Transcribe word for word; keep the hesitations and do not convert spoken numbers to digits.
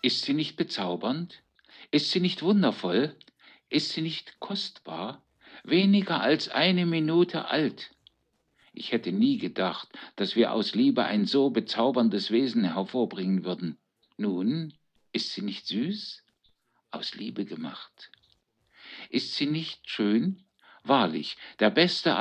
Ist sie nicht bezaubernd? Ist sie nicht wundervoll? Ist sie nicht kostbar? Weniger als eine Minute alt. Ich hätte nie gedacht, dass wir aus Liebe ein so bezauberndes Wesen hervorbringen würden. Nun, ist sie nicht süß? Aus Liebe gemacht. Ist sie nicht schön? Wahrlich, der beste